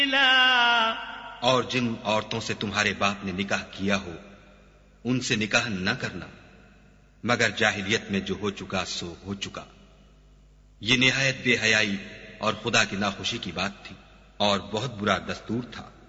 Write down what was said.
और जिन औरतों से तुम्हारे बाप ने निकाह किया हो उनसे निकाह न करना, मगर जाहिलियत में जो हो चुका सो हो चुका। ये निहायत बेहयाई और खुदा की नाखुशी की बात थी और बहुत बुरा दस्तूर था।